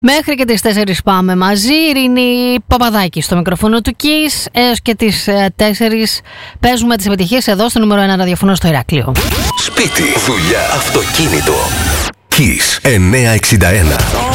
Μέχρι και τις 4 πάμε μαζί. Ειρήνη Παπαδάκη στο μικροφόνο του KISS. Έως και τις 4 παίζουμε τις επιτυχίες εδώ στο νούμερο 1 ραδιοφωνό στο Ηράκλειο. Σπίτι, δουλειά, αυτοκίνητο. KISS 961.